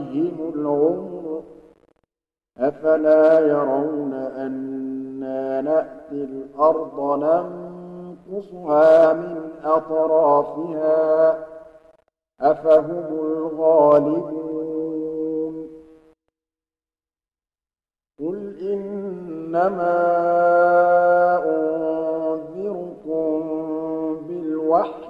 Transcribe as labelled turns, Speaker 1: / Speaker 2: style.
Speaker 1: عليهم العمر أفلا يرون أنا نأتي الأرض ننقصها من أطرافها أفهم الغالبون قل إنما أنذركم بالوحي